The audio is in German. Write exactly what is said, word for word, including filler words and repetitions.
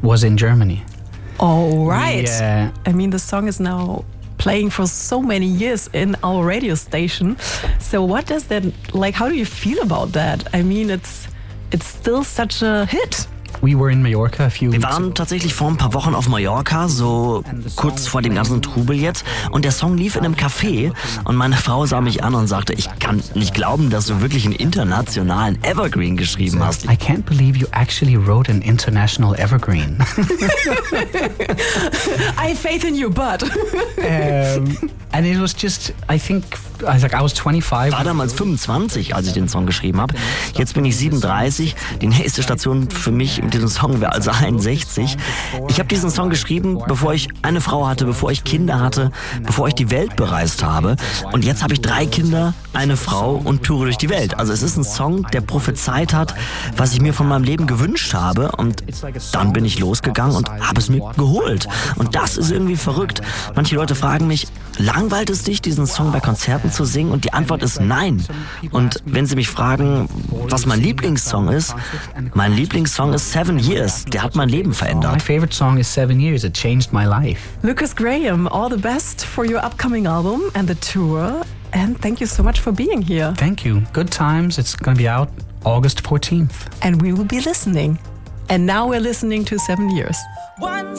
was in Germany. Oh, right. Yeah. I mean, the song is now playing for so many years in our radio station. So what does that, like, how do you feel about that? I mean, it's it's still such a hit. We were in Mallorca a few Wir weeks waren ago. tatsächlich vor ein paar Wochen auf Mallorca, so kurz vor dem ganzen Trubel jetzt. Und der Song lief in einem Café und meine Frau sah mich an und sagte, ich kann nicht glauben, dass du wirklich einen internationalen Evergreen geschrieben hast. I can't believe you actually wrote an international evergreen. I have faith in you, but. um, and it was just, I think, I was like, I was twenty-five. Ich war damals fünfundzwanzig, als ich den Song geschrieben habe. Jetzt bin ich siebenunddreißig. Die nächste Station für mich mit diesem Song wäre also einundsechzig. Ich habe diesen Song geschrieben, bevor ich eine Frau hatte, bevor ich Kinder hatte, bevor ich die Welt bereist habe. Und jetzt habe ich drei Kinder, eine Frau und toure durch die Welt. Also es ist ein Song, der prophezeit hat, was ich mir von meinem Leben gewünscht habe. Und dann bin ich losgegangen und habe es mir geholt. Und das ist irgendwie verrückt. Manche Leute fragen mich, langweilt es dich, diesen Song bei Konzerten zu singen? Und die Antwort ist nein. Und wenn sie mich fragen, was mein Lieblingssong ist, mein Lieblingssong ist Seven Years. Der hat mein Leben My verändert. favorite song is Seven Years. It changed my life. Lucas Graham, all the best for your upcoming album and the tour. And thank you so much for being here. Thank you. Good Times. It's going to be out August fourteenth. And we will be listening. And now we're listening to Seven Years.